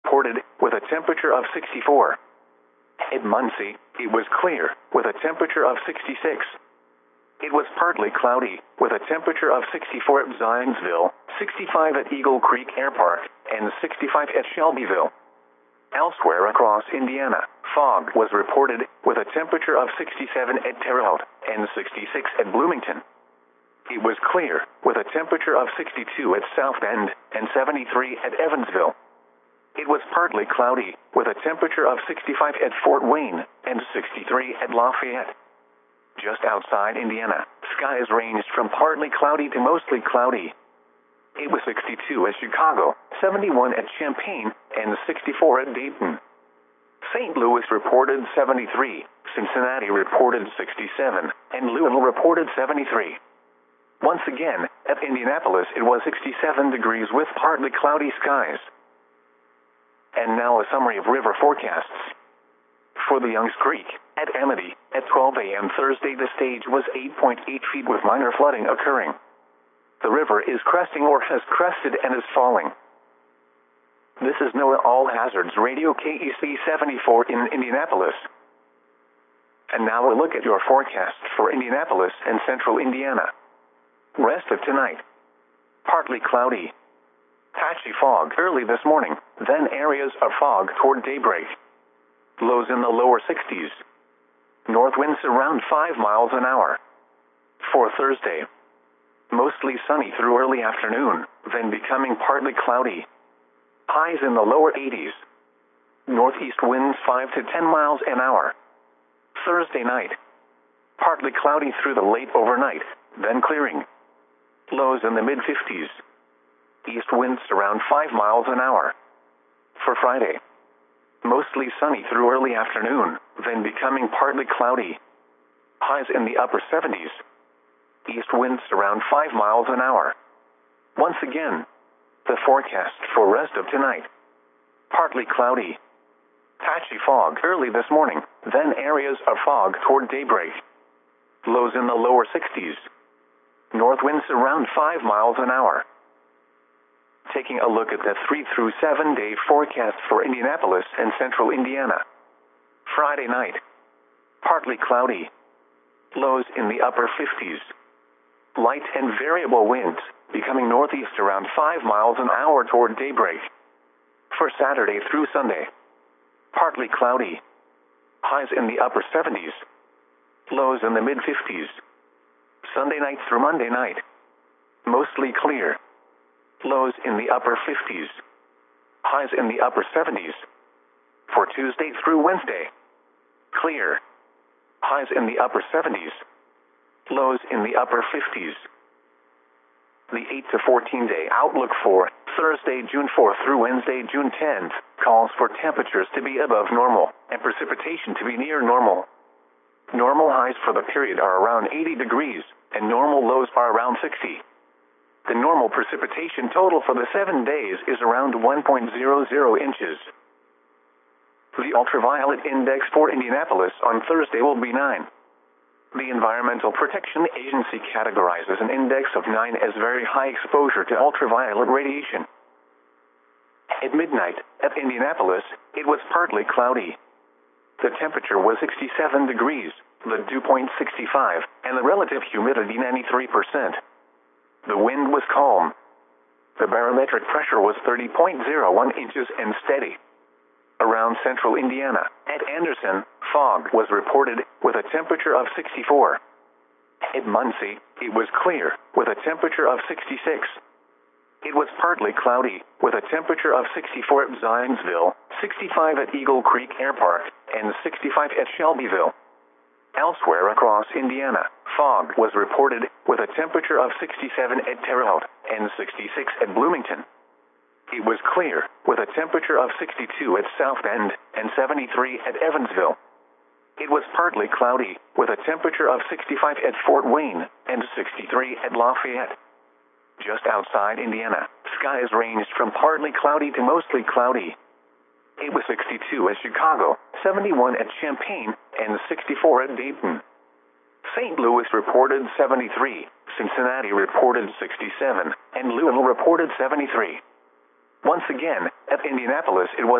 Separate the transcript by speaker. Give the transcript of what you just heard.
Speaker 1: reported, with a temperature of 64. At Muncie, it was clear, with a temperature of 66. It was partly cloudy, with a temperature of 64 at Zionsville, 65 at Eagle Creek Air Park, and 65 at Shelbyville. Elsewhere across Indiana, fog was reported, with a temperature of 67 at Terre Haute, and 66 at Bloomington. It was clear, with a temperature of 62 at South Bend, and 73 at Evansville. It was partly cloudy, with a temperature of 65 at Fort Wayne, and 63 at Lafayette. Just outside Indiana, skies ranged from partly cloudy to mostly cloudy. It was 62 at Chicago, 71 at Champaign, and 64 at Dayton. St. Louis reported 73, Cincinnati reported 67, and Louisville reported 73. Once again, at Indianapolis it was 67 degrees with partly cloudy skies. And now a summary of river forecasts. For the Youngs Creek, at Amity, at 12 a.m. Thursday the stage was 8.8 feet with minor flooding occurring. The river is cresting or has crested and is falling. This is NOAA All Hazards Radio KEC 74 in Indianapolis. And now a look at your forecast for Indianapolis and central Indiana. Rest of tonight. Partly cloudy. Patchy fog early this morning, then areas of fog toward daybreak. Lows in the lower 60s. North winds around 5 miles an hour. For Thursday, mostly sunny through early afternoon, then becoming partly cloudy. Highs in the lower 80s. Northeast winds 5 to 10 miles an hour. Thursday night, partly cloudy through the late overnight, then clearing. Lows in the mid-50s. East winds around 5 miles an hour. For Friday, mostly sunny through early afternoon, then becoming partly cloudy. Highs in the upper 70s. East winds around 5 miles an hour. Once again, the forecast for rest of tonight. Partly cloudy. Patchy fog early this morning, then areas of fog toward daybreak. Lows in the lower 60s. North winds around 5 miles an hour. Taking a look at the 3 through 7 day forecast for Indianapolis and central Indiana. Friday night, partly cloudy. Lows in the upper 50s. Light and variable winds, becoming northeast around 5 miles an hour toward daybreak. For Saturday through Sunday, partly cloudy. Highs in the upper 70s. Lows in the mid-50s. Sunday night through Monday night, mostly clear. Lows in the upper 50s. Highs in the upper 70s. For Tuesday through Wednesday, clear. Highs in the upper 70s. Lows in the upper 50s. The 8 to 14 day outlook for Thursday, June 4th through Wednesday, June 10th, calls for temperatures to be above normal and precipitation to be near normal. Normal highs for the period are around 80 degrees, and normal lows are around 60. The normal precipitation total for the 7 days is around 1.00 inches. The ultraviolet index for Indianapolis on Thursday will be 9. The Environmental Protection Agency categorizes an index of 9 as very high exposure to ultraviolet radiation. At midnight, at Indianapolis, it was partly cloudy. The temperature was 67 degrees, the dew point 65, and the relative humidity 93%. The wind was calm. The barometric pressure was 30.01 inches and steady. Around central Indiana, at Anderson, fog was reported, with a temperature of 64. At Muncie, it was clear, with a temperature of 66. It was partly cloudy, with a temperature of 64 at Zionsville, 65 at Eagle Creek Air Park, and 65 at Shelbyville. Elsewhere across Indiana, fog was reported, with a temperature of 67 at Terre Haute, and 66 at Bloomington. It was clear, with a temperature of 62 at South Bend, and 73 at Evansville. It was partly cloudy, with a temperature of 65 at Fort Wayne, and 63 at Lafayette. Just outside Indiana, skies ranged from partly cloudy to mostly cloudy. It was 62 at Chicago, 71 at Champaign, and 64 at Dayton. St. Louis reported 73, Cincinnati reported 67, and Louisville reported 73. Once again, at Indianapolis it was